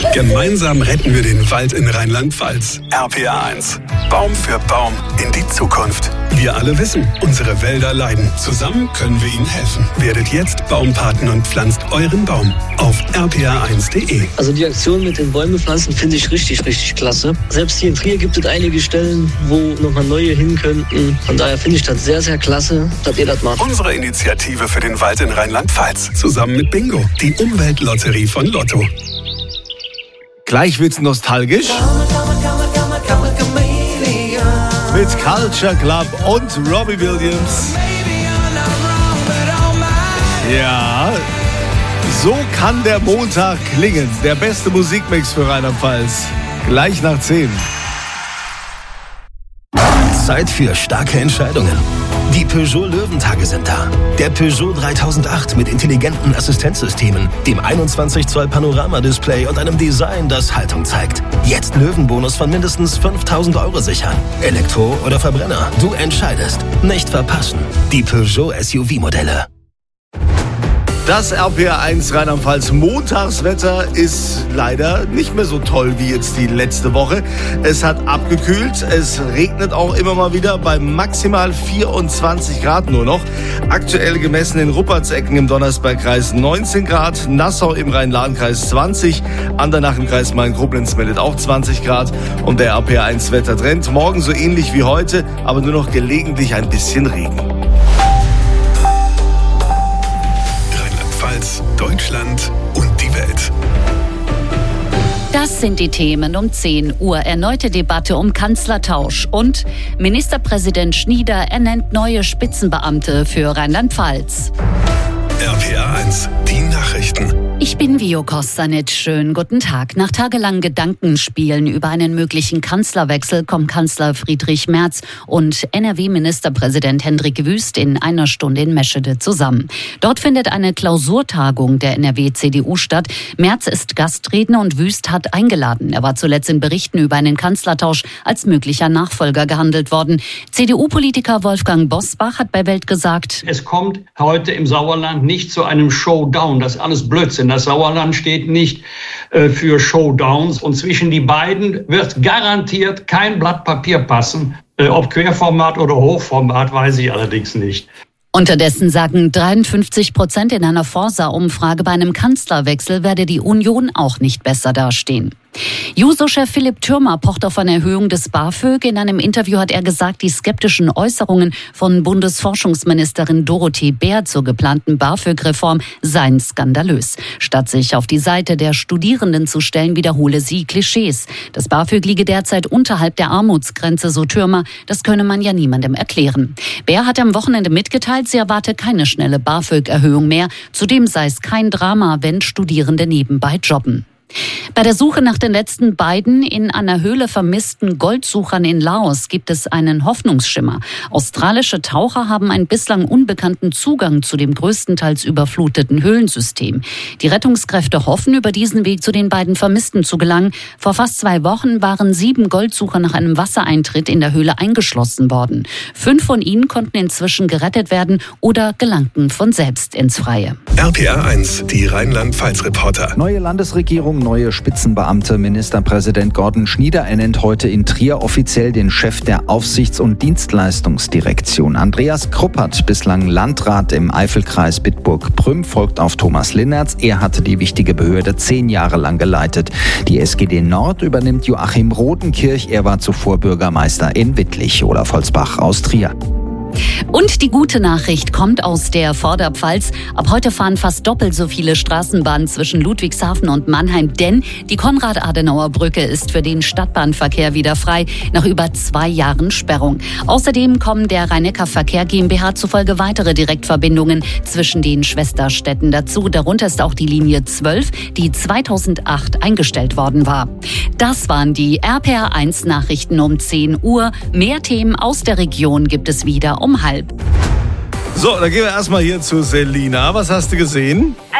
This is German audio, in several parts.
Gemeinsam retten wir den Wald in Rheinland-Pfalz. RPA 1. Baum für Baum in die Zukunft. Wir alle wissen, unsere Wälder leiden. Zusammen können wir ihnen helfen. Werdet jetzt Baumpaten und pflanzt euren Baum auf rpa1.de. Also die Aktion mit den Bäume pflanzen finde ich richtig klasse. Selbst hier in Trier gibt es einige Stellen, wo nochmal neue hin könnten. Von daher finde ich das sehr klasse, dass ihr das macht. Unsere Initiative für den Wald in Rheinland-Pfalz. Zusammen mit Bingo, die Umweltlotterie von Lotto. Gleich wird's nostalgisch. Mit Culture Club und Robbie Williams. Ja, so kann der Montag klingen. Der beste Musikmix für Rheinland-Pfalz. Gleich nach 10. Zeit für starke Entscheidungen. Die Peugeot Löwentage sind da. Der Peugeot 3008 mit intelligenten Assistenzsystemen, dem 21 Zoll Panorama-Display und einem Design, das Haltung zeigt. Jetzt Löwenbonus von mindestens 5.000 € sichern. Elektro oder Verbrenner, du entscheidest. Nicht verpassen. Die Peugeot SUV-Modelle. Das RPA1 Rheinland-Pfalz Montagswetter ist leider nicht mehr so toll wie jetzt die letzte Woche. Es hat abgekühlt, es regnet auch immer mal wieder bei maximal 24 Grad nur noch. Aktuell gemessen in Ruppertsecken im Donnersbergkreis 19 Grad, Nassau im Rhein-Lahn-Kreis 20, Andernach im Kreis Main-Koblenz meldet auch 20 Grad und der RPA1 Wettertrend morgen so ähnlich wie heute, aber nur noch gelegentlich ein bisschen Regen. Deutschland und die Welt. Das sind die Themen um 10 Uhr. Erneute Debatte um Kanzlertausch und Ministerpräsident Schnieder ernennt neue Spitzenbeamte für Rheinland-Pfalz. RPA 1, die Nachrichten. Ich bin Vio Kostanitsch. Schönen guten Tag. Nach tagelangen Gedankenspielen über einen möglichen Kanzlerwechsel kommen Kanzler Friedrich Merz und NRW-Ministerpräsident Hendrik Wüst in einer Stunde in Meschede zusammen. Dort findet eine Klausurtagung der NRW-CDU statt. Merz ist Gastredner und Wüst hat eingeladen. Er war zuletzt in Berichten über einen Kanzlertausch als möglicher Nachfolger gehandelt worden. CDU-Politiker Wolfgang Bosbach hat bei Welt gesagt: Es kommt heute im Sauerland nicht zu einem Showdown. Das ist alles Blödsinn. Das Sauerland steht nicht für Showdowns. Und zwischen die beiden wird garantiert kein Blatt Papier passen. Ob Querformat oder Hochformat, weiß ich allerdings nicht. Unterdessen sagen 53% in einer Forsa-Umfrage, bei einem Kanzlerwechsel werde die Union auch nicht besser dastehen. Juso-Chef Philipp Thürmer pocht auf eine Erhöhung des BAföG. In einem Interview hat er gesagt, die skeptischen Äußerungen von Bundesforschungsministerin Dorothee Bär zur geplanten BAföG-Reform seien skandalös. Statt sich auf die Seite der Studierenden zu stellen, wiederhole sie Klischees. Das BAföG liege derzeit unterhalb der Armutsgrenze, so Thürmer. Das könne man ja niemandem erklären. Bär hat am Wochenende mitgeteilt, sie erwarte keine schnelle BAföG-Erhöhung mehr. Zudem sei es kein Drama, wenn Studierende nebenbei jobben. Bei der Suche nach den letzten beiden in einer Höhle vermissten Goldsuchern in Laos gibt es einen Hoffnungsschimmer. Australische Taucher haben einen bislang unbekannten Zugang zu dem größtenteils überfluteten Höhlensystem. Die Rettungskräfte hoffen, über diesen Weg zu den beiden Vermissten zu gelangen. Vor fast 2 Wochen waren 7 Goldsucher nach einem Wassereintritt in der Höhle eingeschlossen worden. 5 von ihnen konnten inzwischen gerettet werden oder gelangten von selbst ins Freie. RPA 1, die Rheinland-Pfalz-Reporter. Neue Landesregierung, neue Spitzenbeamte. Ministerpräsident Gordon Schnieder ernennt heute in Trier offiziell den Chef der Aufsichts- und Dienstleistungsdirektion. Andreas Kruppert, bislang Landrat im Eifelkreis Bitburg-Prüm, folgt auf Thomas Linnertz. Er hatte die wichtige Behörde 10 Jahre lang geleitet. Die SGD Nord übernimmt Joachim Rodenkirch. Er war zuvor Bürgermeister in Wittlich. Olaf Holzbach aus Trier. Und die gute Nachricht kommt aus der Vorderpfalz. Ab heute fahren fast doppelt so viele Straßenbahnen zwischen Ludwigshafen und Mannheim, denn die Konrad-Adenauer-Brücke ist für den Stadtbahnverkehr wieder frei, nach über 2 Jahren Sperrung. Außerdem kommen der Rhein-Neckar-Verkehr GmbH zufolge weitere Direktverbindungen zwischen den Schwesterstädten dazu. Darunter ist auch die Linie 12, die 2008 eingestellt worden war. Das waren die RPA1 Nachrichten um 10 Uhr. Mehr Themen aus der Region gibt es wieder um 12:30. So, dann gehen wir erstmal hier zu Selina. Was hast du gesehen?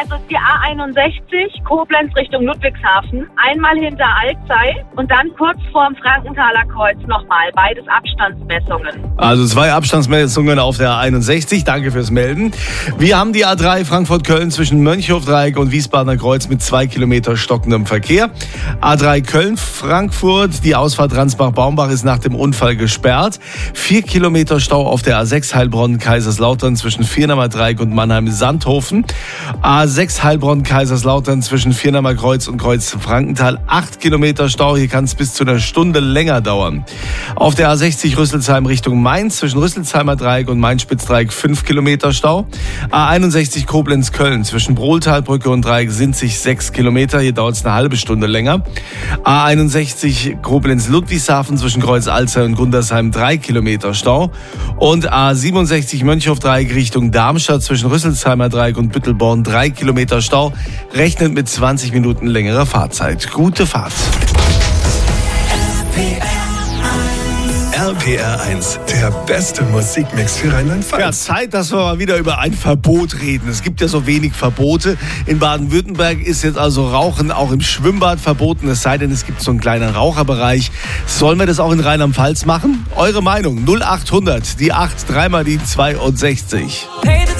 Also die A61 Koblenz Richtung Ludwigshafen, einmal hinter Alzey und dann kurz vorm Frankenthaler Kreuz nochmal, beides Abstandsmessungen. Also 2 Abstandsmessungen auf der A61, danke fürs Melden. Wir haben die A3 Frankfurt-Köln zwischen Mönchhofdreieck und Wiesbadener Kreuz mit 2 Kilometer stockendem Verkehr. A3 Köln-Frankfurt, die Ausfahrt Ransbach-Baumbach ist nach dem Unfall gesperrt. 4 Kilometer Stau auf der A6 Heilbronn-Kaiserslautern zwischen Viernamer Dreieck und Mannheim-Sandhofen. A6 Heilbronn-Kaiserslautern zwischen Viernamer Kreuz und Kreuz Frankenthal. 8 Kilometer Stau, hier kann es bis zu einer Stunde länger dauern. Auf der A60 Rüsselsheim Richtung Mainz zwischen Rüsselsheimer Dreieck und Main-Spitz-Dreieck 5 Kilometer Stau. A61 Koblenz-Köln zwischen Brohltalbrücke und Dreieck Sinzig 6 Kilometer, hier dauert es eine halbe Stunde länger. A61 Koblenz-Ludwigshafen zwischen Kreuz Alzey und Gundersheim 3 Kilometer Stau. Und A67 Mönchhofdreieck Richtung Darmstadt zwischen Rüsselsheimer Dreieck und Büttelborn 3 Kilometer Stau. Rechnet mit 20 Minuten längerer Fahrzeit. Gute Fahrt. RPR 1, der beste Musikmix für Rheinland-Pfalz. Ja, Zeit, dass wir mal wieder über ein Verbot reden. Es gibt ja so wenig Verbote. In Baden-Württemberg ist jetzt also Rauchen auch im Schwimmbad verboten, es sei denn, es gibt so einen kleinen Raucherbereich. Sollen wir das auch in Rheinland-Pfalz machen? Eure Meinung 0800, die 8, dreimal die 62.